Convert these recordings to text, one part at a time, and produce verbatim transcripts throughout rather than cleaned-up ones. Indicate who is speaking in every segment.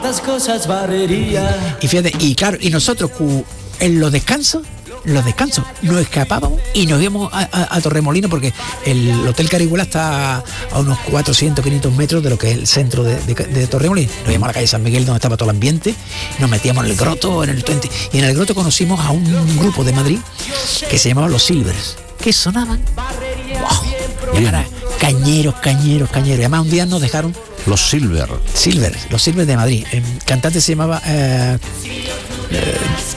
Speaker 1: Las cosas barrería.
Speaker 2: Y fíjate, y claro, y nosotros en los descansos, los descansos, nos escapábamos y nos íbamos a, a, a Torremolinos, porque el Hotel Carihuela está a unos cuatrocientos, quinientos metros de lo que es el centro de, de, de Torremolinos. Nos íbamos a la calle San Miguel, donde estaba todo el ambiente, nos metíamos en el Groto, en el veinte, y en el Groto conocimos a un grupo de Madrid que se llamaba Los Silvers, que sonaban, wow, y era cañeros, cañeros, cañeros. Y además un día nos dejaron
Speaker 3: Los Silver.
Speaker 2: Silver, Los Silvers de Madrid. El cantante se llamaba eh, eh,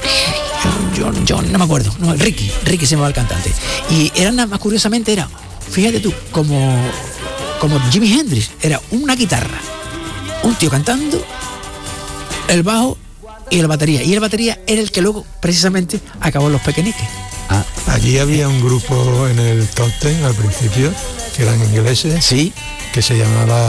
Speaker 2: John, John, no me acuerdo, no, Ricky, Ricky se llamaba el cantante. Y era nada más, curiosamente, era, fíjate tú, como, como Jimi Hendrix, era una guitarra, un tío cantando, el bajo y la batería. Y el batería era el que luego, precisamente, acabó en Los Pequeñiques.
Speaker 4: Ah. Allí había un grupo en el Top Ten al principio, que eran ingleses,
Speaker 2: sí,
Speaker 4: que se llamaba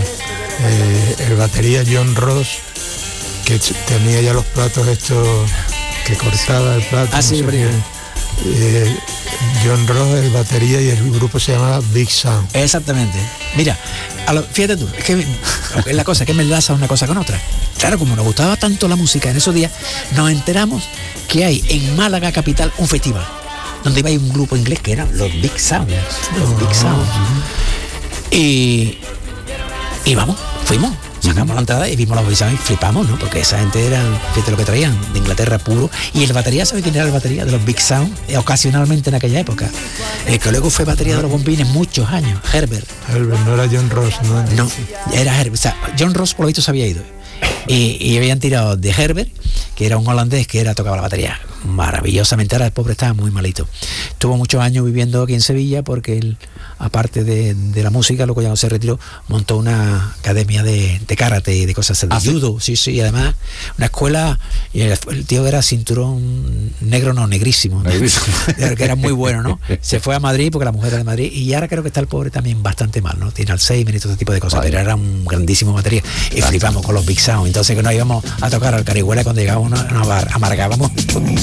Speaker 4: eh, el batería John Ross, que tenía ya los platos estos que cortaba el plato.
Speaker 2: Ah,
Speaker 4: no
Speaker 2: sí,
Speaker 4: sé qué. eh, John Ross, el batería, y el grupo se llamaba Big Sound.
Speaker 2: Exactamente. Mira, a lo, fíjate tú, es que es la cosa, que me enlaza una cosa con otra. Claro, como nos gustaba tanto la música en esos días, nos enteramos que hay en Málaga capital un festival donde iba a ir un grupo inglés que eran los Big Sounds, los Big Sounds. Y, y vamos, fuimos, sacamos la entrada y vimos los Big Sounds y flipamos, ¿no? Porque esa gente era, fíjate lo que traían, de Inglaterra puro. Y el batería, ¿sabe quién era el batería de los Big Sound? Eh, ocasionalmente en aquella época. El que luego fue batería de los Bombines muchos años, Herbert.
Speaker 4: Herbert, no era John Ross, ¿no?
Speaker 2: No, era Herbert. O sea, John Ross por lo visto se había ido. Y, y habían tirado de Herbert, que era un holandés que era tocaba la batería maravillosamente. Ahora el pobre estaba muy malito. Estuvo muchos años viviendo aquí en Sevilla porque él, aparte de, de la música, luego ya no se retiró, montó una academia de, de karate y de cosas de ¿Ah, judo, sí, sí, y además una escuela, y el, el tío era cinturón negro, no, negrísimo, negrísimo. Que era muy bueno, ¿no? Se fue a Madrid porque la mujer era de Madrid, y ahora creo que está el pobre también bastante mal, ¿no? Tiene Alzheimer y todo ese tipo de cosas. Vale. Pero era un grandísimo batería y claro, flipamos con los Big Sound. Entonces que nos íbamos a tocar al Carihuela, cuando llegábamos nos, nos amargábamos.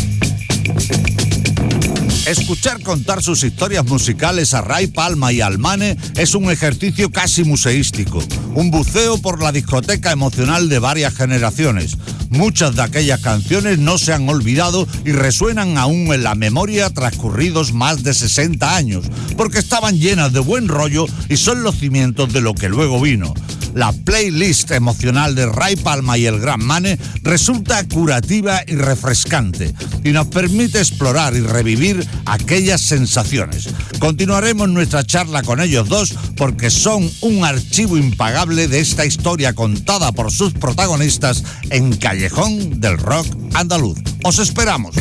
Speaker 3: Escuchar contar sus historias musicales a Ray Palma y al Mane es un ejercicio casi museístico, un buceo por la discoteca emocional de varias generaciones. Muchas de aquellas canciones no se han olvidado y resuenan aún en la memoria transcurridos más de sesenta años, porque estaban llenas de buen rollo y son los cimientos de lo que luego vino. La playlist emocional de Ray Palma y el Gran Mane resulta curativa y refrescante y nos permite explorar y revivir aquellas sensaciones. Continuaremos nuestra charla con ellos dos porque son un archivo impagable de esta historia contada por sus protagonistas en Callejón del Rock Andaluz. Os esperamos.